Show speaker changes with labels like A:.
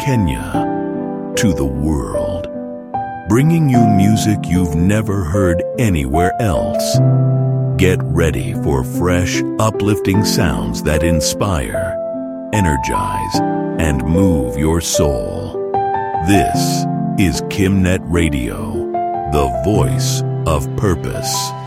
A: Kenya to the world, bringing you music you've never heard anywhere else. Get ready for fresh, uplifting sounds that inspire, energize, and move your soul. This is KimNet Radio, the voice of purpose.